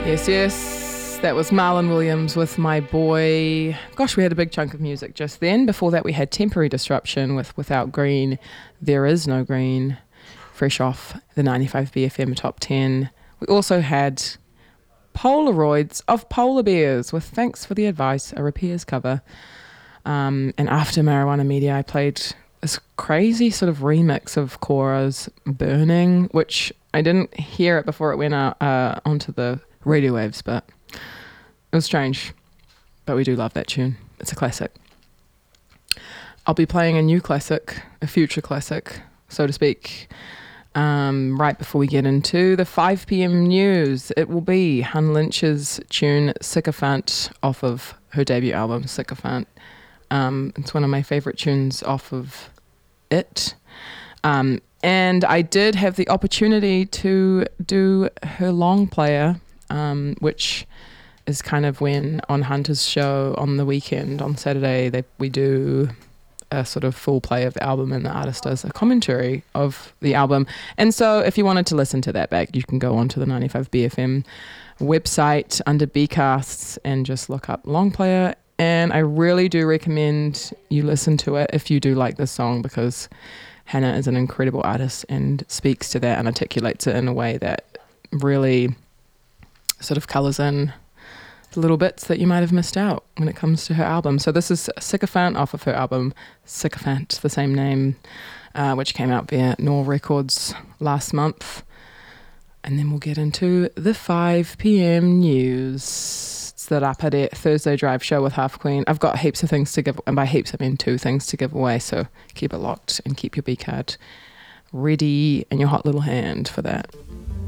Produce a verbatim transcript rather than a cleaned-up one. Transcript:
Yes, yes. That was Marlon Williams with My Boy. Gosh, we had a big chunk of music just then. Before that, we had Temporary Disruption with Without Green, There Is No Green, fresh off the ninety-five B F M Top ten. We also had Polaroids of Polar Bears with Thanks for the Advice, a Repairs cover. Um, and after Marijuana Media, I played this crazy sort of remix of Cora's Burning, which I didn't hear it before it went out, uh, onto the radio waves, but it was strange. But we do love that tune. It's a classic. I'll be playing a new classic, a future classic, so to speak, um, right before we get into the five p.m. news. It will be Hun Lynch's tune Sycophant off of her debut album, Sycophant. Um, it's one of my favourite tunes off of it. Um, and I did have the opportunity to do her long player, um, which is kind of when on Hunter's show on the weekend, on Saturday, they, we do a sort of full play of the album and the artist does a commentary of the album. And so if you wanted to listen to that back, you can go onto the ninety-five B F M website under B-Casts and just look up long player. And I really do recommend you listen to it if you do like this song, because Hannah is an incredible artist and speaks to that and articulates it in a way that really sort of colours in the little bits that you might have missed out when it comes to her album. So this is Sycophant off of her album Sycophant, the same name, uh, which came out via Nor Records last month. And then we'll get into the five p.m. news. It's the Rapare Thursday Drive show with Half Queen. I've got heaps of things to give, and by heaps I mean two things to give away, so keep it locked and keep your B-card ready in your hot little hand for that.